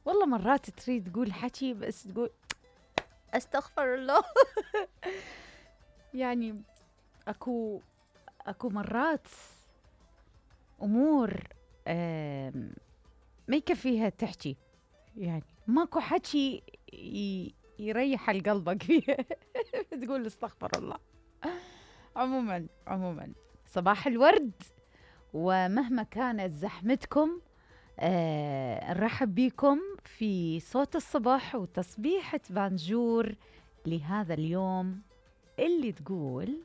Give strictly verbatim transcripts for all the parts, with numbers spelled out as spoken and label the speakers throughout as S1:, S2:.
S1: والله مرات تريد تقول حكي بس تقول استغفر الله. يعني اكو اكو مرات امور آم، ما يكفيها تحكي، يعني ماكو حكي ي- يريح قلبك فيها. تقول استغفر الله. عموما عموما صباح الورد، ومهما كانت زحمتكم آه نرحب بكم في صوت الصبح وتصبيحة بانجور لهذا اليوم اللي تقول: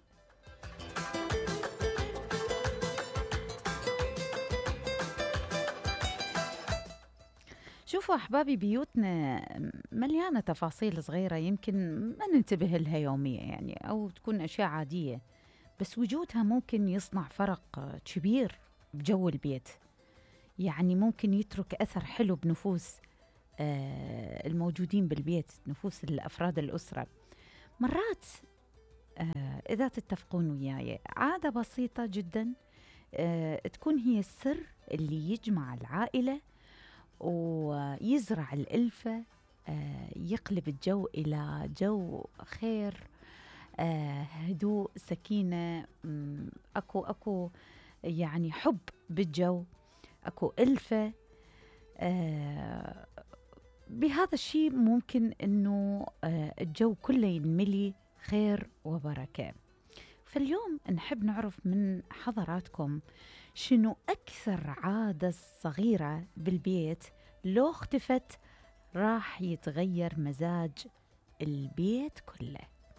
S1: شوفوا أحبابي، بيوتنا مليانة تفاصيل صغيرة يمكن ما ننتبه لها يوميا، يعني أو تكون أشياء عادية، بس وجودها ممكن يصنع فرق كبير بجو البيت. يعني ممكن يترك أثر حلو بنفوس آه، الموجودين بالبيت، نفوس الأفراد الأسرة. مرات آه، إذا تتفقون وياي، عادة بسيطة جدا آه، تكون هي السر اللي يجمع العائلة ويزرع الألفة، آه، يقلب الجو إلى جو خير، آه، هدوء، سكينة، مم، أكو أكو يعني حب بالجو، أكو ألفة. آه، بهذا الشيء ممكن أنه آه، الجو كله ينملي خير وبركة. فاليوم نحب نعرف من حضراتكم شنو أكثر عادة صغيرة بالبيت لو اختفت راح يتغير مزاج البيت كله.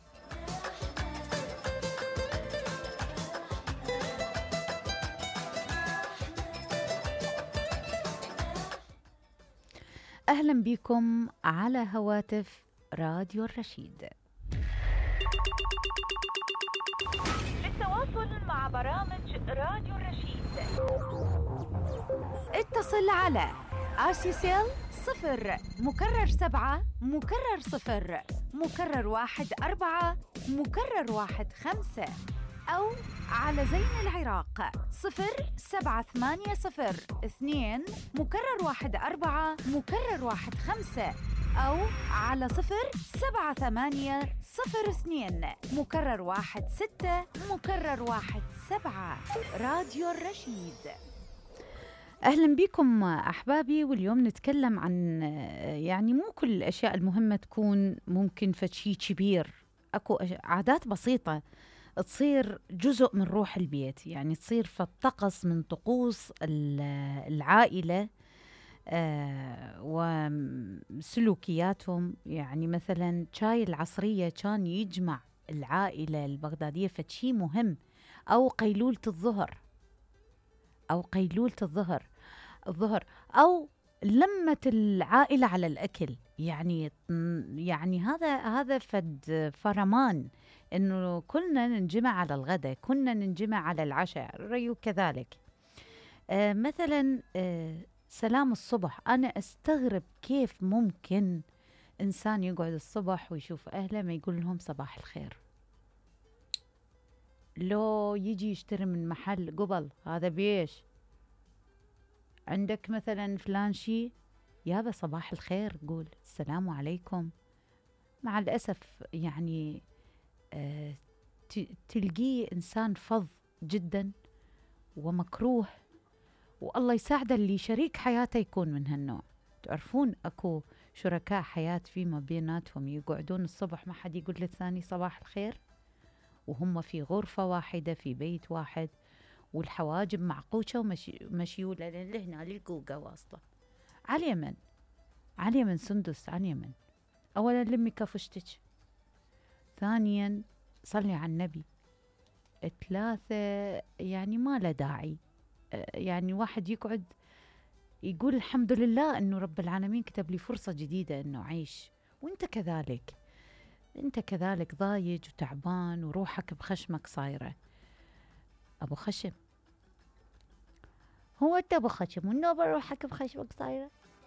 S1: أهلا بكم على هواتف راديو الرشيد. للتواصل مع برامج راديو الرشيد اتصل على آسيسيل صفر مكرر سبعة مكرر صفر مكرر واحد أربعة مكرر واحد خمسة، أو على زين العراق صفر سبعة ثمانية صفر اثنين مكرر واحد أربعة مكرر واحد خمسة، أو على صفر سبعة ثمانية صفر اثنين مكرر واحد ستة مكرر واحد سبعة. راديو الرشيد. أهلا بكم أحبابي، واليوم نتكلم عن يعني مو كل الأشياء المهمة تكون ممكن فشي كبير. أكو عادات بسيطة تصير جزء من روح البيت، يعني تصير فالطقس من طقوس العائلة آه وسلوكياتهم. يعني مثلا شاي العصرية كان يجمع العائلة البغدادية فشي مهم، أو قيلولة الظهر أو قيلولة الظهر الظهر أو لمة العائلة على الأكل. يعني يعني هذا هذا فد فرمان إنه كلنا ننجمع على الغداء، كنا ننجمع على العشاء، ريو كذلك. آه مثلا آه سلام الصبح، أنا أستغرب كيف ممكن إنسان يقعد الصبح ويشوف أهله ما يقول لهم صباح الخير. لو يجي يشتري من محل قبل، هذا بيش عندك مثلا فلان شي، يابا صباح الخير، قول السلام عليكم. مع الأسف يعني آه تلقيه إنسان فظ جدا ومكروه، والله يساعده اللي شريك حياته يكون من هالنوع. تعرفون أكو شركاء حياة فيما بيناتهم يقعدون الصبح ما حد يقول للثاني صباح الخير، وهم في غرفة واحدة في بيت واحد، والحواجب معقوشة ومشيولة لهنا للقوقة واصلة. على اليمن على اليمن سندس، على اليمن. أولا لمي كفشتك، ثانيا صلي على النبي، ثلاثة يعني ما له داعي. يعني واحد يقعد يقول الحمد لله أنه رب العالمين كتب لي فرصة جديدة أنه أعيش، وانت كذلك، انت كذلك ضايج وتعبان وروحك بخشمك صايرة. أبو خشم، هو انت أبو خشم وانه بروحك بخشمك صايرة.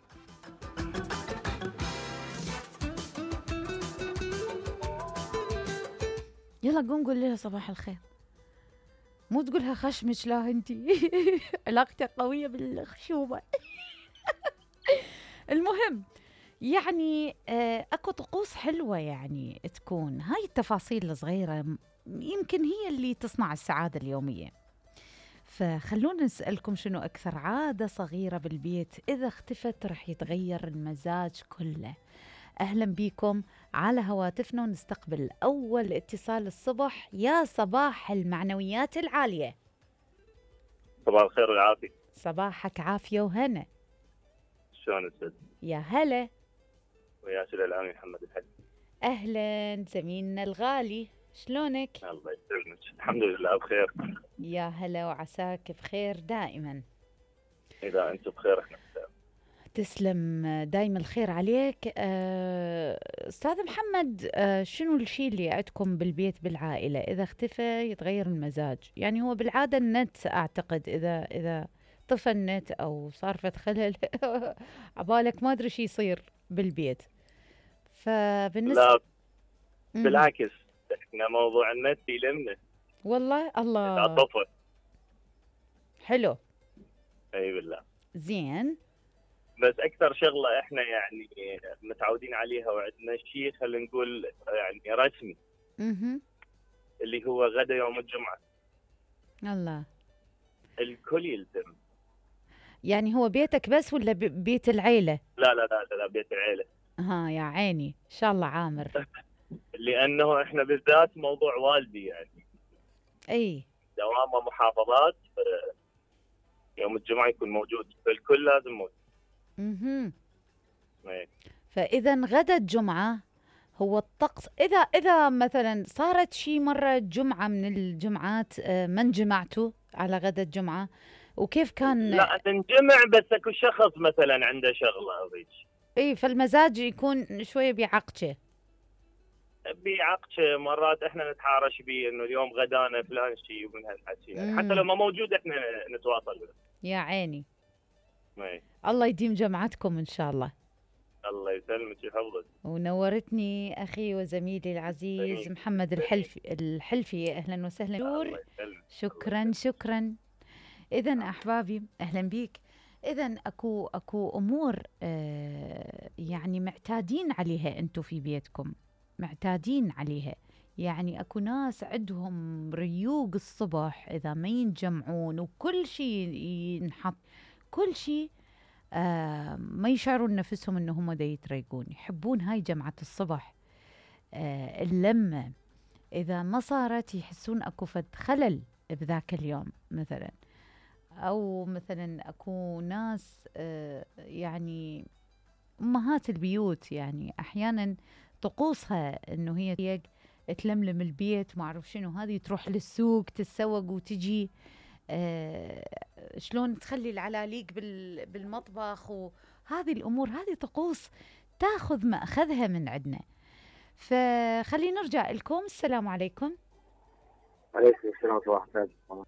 S1: يلا قوم قول لها صباح الخير، مو تقولها خشمش، لا انتي علاقتك قوية بالخشومة. المهم المهم يعني آه، اكو طقوس حلوة يعني تكون هاي التفاصيل الصغيرة م- يمكن هي اللي تصنع السعادة اليومية. فخلونا نسألكم شنو أكثر عادة صغيرة بالبيت إذا اختفت رح يتغير المزاج كله. أهلا بيكم على هواتفنا ونستقبل أول اتصال الصبح. يا صباح المعنويات العالية.
S2: صباح الخير والعافية.
S1: صباحك عافية وهنا.
S2: شلون السد؟
S1: يا هلا.
S2: ويا سيد العامي محمد الحلي.
S1: أهلا زميلنا الغالي، شلونك؟
S2: الله يسلمك. الحمد لله بخير.
S1: يا هلا وعساك بخير دائما.
S2: إذا أنتم بخير إحنا بخير.
S1: تسلم، دايم الخير عليك. أه، أستاذ محمد، أه شنو الشيء اللي عندكم بالبيت بالعائلة إذا اختفى يتغير المزاج؟ يعني هو بالعادة النت، أعتقد إذا إذا طفى النت أو صار فت خلل عبالك ما أدري شو يصير بالبيت. فبالنسبة
S2: لا بالعكس، إحنا موضوع النت يلمنا.
S1: والله الله
S2: إذا طفى.
S1: حلو.
S2: أي بالله.
S1: زين.
S2: بس أكثر شغلة إحنا يعني متعودين عليها وعندنا شيء خلينا نقول يعني رسمي.
S1: اها.
S2: اللي هو غدا يوم الجمعة.
S1: الله.
S2: الكل يلزم.
S1: يعني هو بيتك بس ولا ب- بيت العيلة؟
S2: لا لا لا لا, لا بيت العيلة.
S1: ها يا عيني، إن شاء الله عامر.
S2: لأنه إحنا بالذات موضوع والدي يعني
S1: أي.
S2: دوامه محافظات، يوم الجمعة يكون موجود، فالكل لازم موجود.
S1: اها.
S2: إيه.
S1: فإذا غدا الجمعة هو الطقس. إذا إذا مثلا صارت شي مرة جمعة من الجمعات آه، ما انجمعتوا على غدا الجمعة، وكيف كان؟
S2: لا ننجمع بس اكو شخص مثلا عنده شغله هذيك.
S1: اي، فالمزاج يكون شوية بيعقشه.
S2: بيعقشه مرات احنا نتحارش بيه انه اليوم غدانا فلان شيء ومن هالحكي يعني، حتى لو
S1: مم.
S2: ما موجود احنا نتواصل به.
S1: يا عيني.
S2: إيه.
S1: الله يديم جمعتكم إن شاء الله.
S2: الله يسلمك ويحفظك.
S1: ونورتني أخي وزميلي العزيز
S2: جميل.
S1: محمد الحلفي الحلفي أهلا وسهلا.
S2: الله يسلمك.
S1: شكرا شكرا. إذا أحبابي أهلا بيك. إذا أكو أكو أمور آه يعني معتادين عليها أنتم في بيتكم، معتادين عليها. يعني أكو ناس عندهم ريوق الصبح إذا ما ينجمعون وكل شيء ينحط، كل شيء آه ما يشعرون نفسهم إنهم دا يتريقون، يحبون هاي جمعة الصبح. آه اللمة إذا ما صارت يحسون أكو فد خلل بذاك اليوم مثلا. أو مثلا أكو ناس آه يعني أمهات البيوت يعني أحيانا طقوسها إنه هي تلملم البيت، ما أعرف شنو، هذه تروح للسوق تتسوق وتجي آه شلون تخلي العلاليق بال بالمطبخ، وهذه الأمور هذه طقوس تاخذ مأخذها من عندنا. فخلي نرجع لكم. السلام عليكم.
S3: عليكم السلام ورحمة الله وبركاته.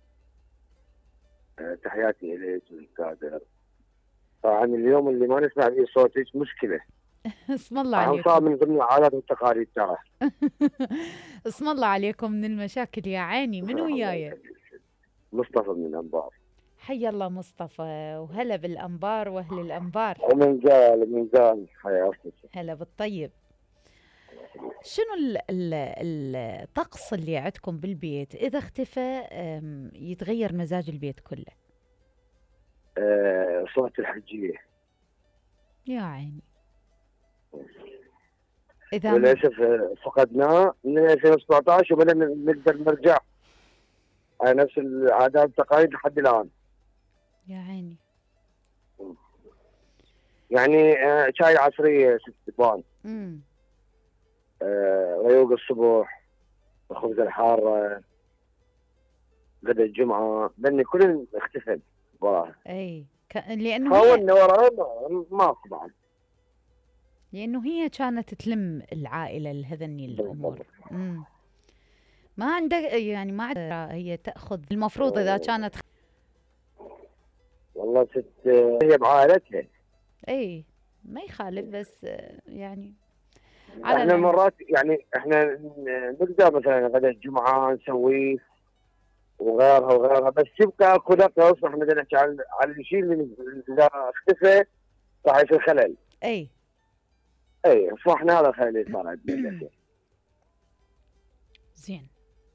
S3: تحياتي إليك والقادر. طبعا اليوم اللي ما نسمع فيه صوتك مشكلة.
S1: اسم الله
S3: عليكم.
S1: عليكم.
S3: صار من ضمن العادات والتقاليد ترى.
S1: اسم الله عليكم من المشاكل يا عيني. من وياي؟
S3: مصطفى من الأنبار.
S1: حي الله مصطفى، وهلا بالأنبار وأهل الأنبار.
S3: ومن زال من زال حياتك.
S1: هلا بالطيب. شنو ال- ال- الطقس اللي عندكم بالبيت إذا اختفى أم، يتغير مزاج البيت كله؟
S3: آه صلاة الحجية.
S1: يا عيني. إذا م-
S3: وللأسف آه، فقدناه من ألفين وسبعة عشر وبدأنا نقدر نرجع على نفس العادات والتقاليد لحد الآن.
S1: يا عيني.
S3: يعني آه شاي العصرية ست بان.
S1: امم
S3: آه ريوق الصبح، الخبز الحارة، غدا الجمعة، لأن كل اختفى وراها.
S1: اي ك... لانه هي
S3: حاولنا وراها ما- ماكو بعد.
S1: لانه هي كانت تلم العائله لهذني الامور. امم ما عندك يعني ما عندك هي تاخذ المفروض اذا كانت.
S3: والله ست آه، هي بعائلتها.
S1: اي ما يخالف، بس آه، يعني على
S3: احنا
S1: العموم.
S3: مرات يعني احنا ن- نقدر مثلا غدا الجمعة نسويه وغيرها وغيرها، بس يبقى اكو نقص. احنا بدنا نحكي عن عن الشيء اللي اذا اختفى راح يصير خلل.
S1: اي
S3: اي فاحنا هذا الخير اللي صار عندنا للأسف.
S1: زين.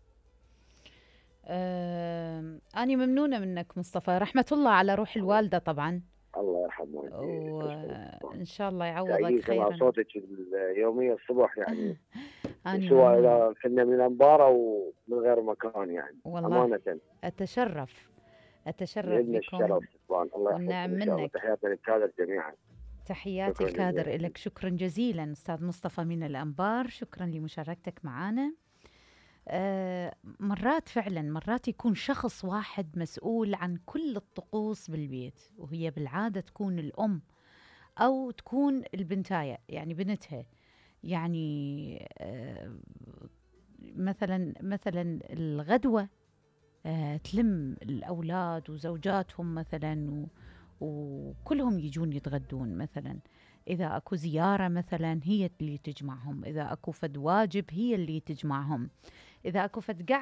S1: آه أنا ممنونة منك مصطفى، رحمة الله على روح الوالدة طبعا،
S3: الله يرحمه
S1: وإن شاء الله يعوضك
S3: سعيدين سمع
S1: خيرا.
S3: صوتك اليومية الصبح يعني،
S1: أنا
S3: سواء
S1: ممنونة
S3: إذا كنا من الأنبار أو من غير مكان يعني.
S1: والله،
S3: أمانة
S1: أتشرف أتشرف
S3: لنا
S1: بكم
S3: الشرف طبعا. الله
S1: والنعم
S3: يحفظكم إن شاء الله.
S1: منك.
S3: تحياتنا للكادر جميعا.
S1: تحياتي
S3: شكراً
S1: الكادر
S3: جزيلاً.
S1: لك. شكرا جزيلا أستاذ مصطفى من الأنبار، شكرا لمشاركتك معنا. آه مرات فعلا مرات يكون شخص واحد مسؤول عن كل الطقوس بالبيت، وهي بالعادة تكون الأم أو تكون البنتاية يعني بنتها. يعني آه مثلا مثلا الغدوة آه تلم الأولاد وزوجاتهم مثلا و وكلهم يجون يتغدون مثلا. إذا أكو زيارة مثلا هي اللي تجمعهم، إذا أكو فد واجب هي اللي تجمعهم، إذا أكو فد